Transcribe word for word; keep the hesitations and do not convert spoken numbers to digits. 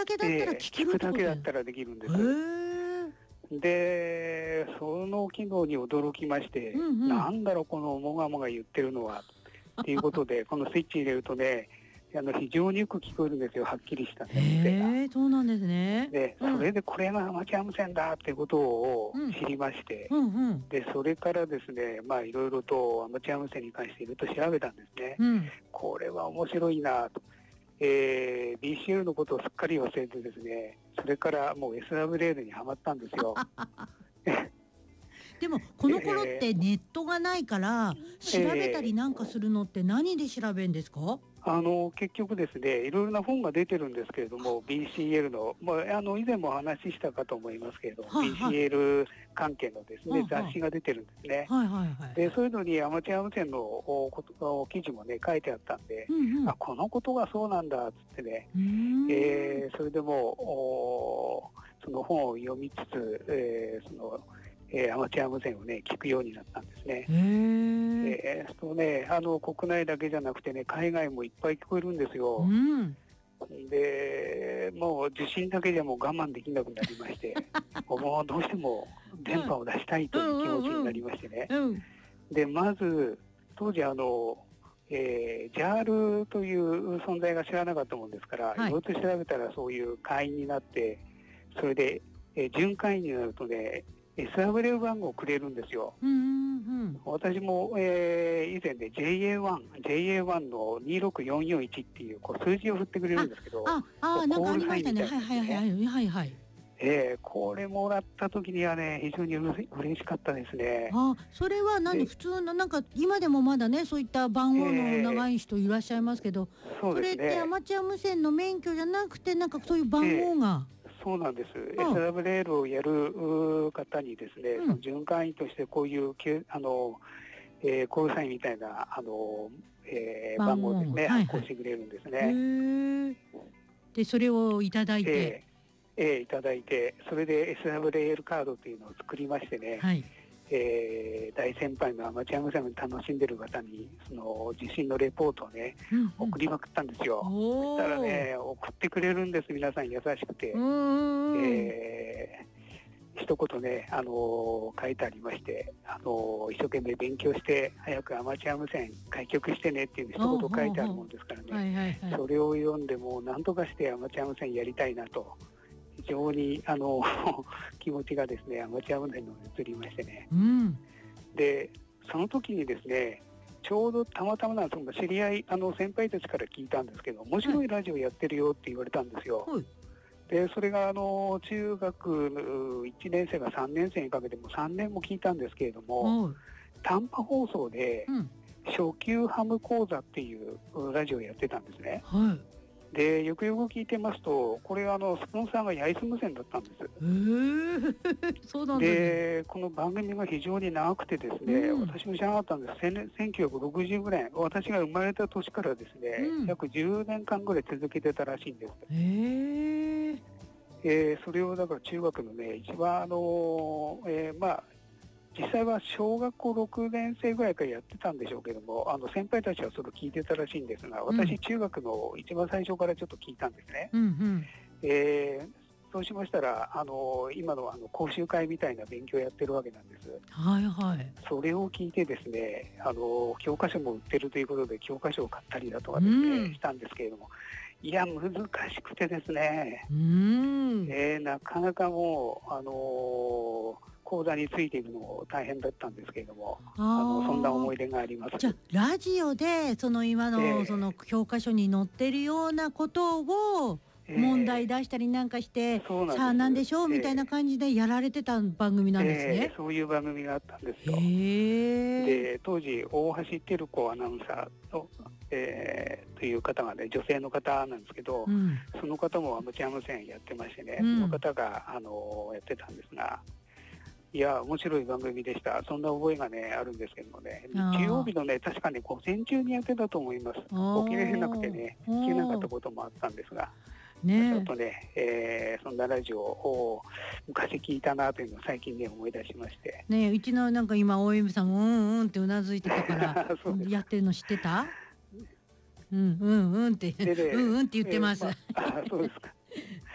けだったらええ聞けるってこと聞くだけだったらできるんです。 へーで、その機能に驚きまして、 うんうん、 なんだろうこのもがもが言ってるのはっていうことで、このスイッチ入れるとね、あの非常によく聞こえるんですよ、はっきりした、ね、音声が。 へえ、そうなんですね。 で、 うん、 それでこれがアマチュア無線だっていうことをうん、 知りまして、 うんうん、 で、それからですね、まあいろいろとアマチュア無線に関していろいろと調べたんですね。 うん、 これは面白いなと。えー、ビーシーエル のことをすっかり忘れてですね、それからもう エスダブリューエル にはまったんですよ。 でもこの頃っえてネットがないから調ーべたりえーなんかするのって何で調べるんですか？ あの結局ですね、いろいろな本が出てるんですけれども、ビーシーエル の、まあ、あの以前もお話ししたかと思いますけれども、 はいはい、 ビーシーエル 関係のですね、 はあは雑誌が出てるんですね。 あ、はいはいはいで、 はい、 そういうのにアマチュア無線のおこと記事もね、書いてあったんで、 うんうん、 あ、このことがそうなんだっつってね、 うーん、 えーそれでもおその本を読みつつ、えーそのえーアマチュア無線をね、聞くようになったんですね。 へえ、 えーとね、あの国内だけじゃなくてね、海外もいっぱい聞こえるんですうよ。 ん、 で、もう受信だけじゃもう我慢できなくなりまして、もうどうしても電波を出したいという気持ちになりましてね。 うん、 で、まず当時あの、えー、ジャール という存在が知らなかったもんですから、いはい、 ろいろと調べたらそういう会員になって、それで、えー準会員になるとね、エスダブリュー 番号をくれるんですよ。 うんうんうん、 私も、えー以前で ジェイエーワン、ジェイエーワン のにろくよんよんいちっていう、こう数字を振ってくれるんですけど、 あ、あ、あ、なんかあコールりましたね。 サインみたいはいはいはいなやつね。 はいはいはい。 えーこれもらった時にはね、非常にうれ嬉しかったですね。 あ、それは何で、 普通のなんか今でもまだねそういった番号の長えい人いらっしゃいますけど、 ーそうそれってアですね。 マチュア無線の免許じゃなくてなんかそういう番えー号が、 そうなんです。 うんエスダブリューエル をやるうー方にですね、そのうん、 準会員としてこういうけあの、えーコールサインみたいなあの、えー番番号が、 号をですね、発はいはい。 行してくれるんですへね。 え。でそれをいただいて、 えーえーいただいて、それで エスダブリューエル カードというのを作りましてね、 はい。 えー大先輩のアマチュア無線を楽しんでる方にその受信のレポートをねうんうん。 送りまくったんですよ。そしおたらお。 ね、送ってくれるんです、皆さん優しくうて。 んうんうん。 えー一言ね、あのー書いてありまして、あのー一生懸命勉強して早くアマチュア無線開局してねっていう一ほう言ほうほう。 書いてあるもんですからね、 はいはいはい。 それを読んでもう何とかしてアマチュア無線やりたいなと非常にあの気持ちがですねアマチュア無線の方に移りましてね。 うん。 でその時にですね、ちょうどたまたまなんですけど、知り合いあの先輩たちから聞いたんですけど、面白いラジオやってるよって言われたんですよ。 はい。 でそれがあの中学いちねん生がさんねん生にかけてもさんねんも聞いたんですけれども、 はい。 短波放送でうん。 初級ハム講座っていうラジオをやってたんですね。 はい。 でよくよく聞いてますと、これあのスポンサーが八重洲無線だったんです。 へえ。そうなんだね。 でこの番組が非常に長くてですね、 うん。 私も知らなかったんです。せんきゅうひゃくろくじゅうねん、私が生まれた年からですね、 うん。 約じゅうねんかんぐらい続けてたらしいんです。 へえ。 えーそれをだから中学のね、一番あの、えーまあ実際は小学校ろくねん生ぐらいからやってたんでしょうけども、あの先輩たちはそれを聞いてたらしいんですが、 うん私中学の一番最初からちょっと聞いたんですね。 うんうん。 えーそうしましたら、あの今のあの講習会みたいな勉強をやってるわけなんです。 はいはい。 それを聞いてですね、あの教科書も売ってるということで教科書を買ったりだとかうですね、 ん。 したんですけれども、いや難しくてですね、 うーん。 えーなかなかもうあの講座についているのも大変だったんですけれども、あのそんな思ああ。 い出があります。 じゃあラジオでその今のそのえ教科書に載ってるようなことをー問題え出したりなんかしてーそうなんさあなんです。 でしょうみたいな感じでやられてた番組なんですね。 えーそういう番組があったんですよ。 へえ。 で当時大橋照子アナウンサーと、えーという方がね、女性の方なんですけど、 うん。 その方もアマチュア無線やってましてね、 うんその方があのやってたんですが、いや面白い番組でした。そんな覚えがねあるんですけどもね、日曜あ日のね確かね午前中にやってたと思います。 あ。 起きれなくてね聞けなかったおーこともあったんですが、ちょっねとね、えーそんなラジオを昔聞いたなというのを最近ね思い出しまして。 え。ねえ、うちのなんか今 オーエム さんもうんうんってうなずいてたからそうですか。 やってるの知ってた？うんうんうんってでね、 うんうんって言ってます。 えーまあ、あそうですか。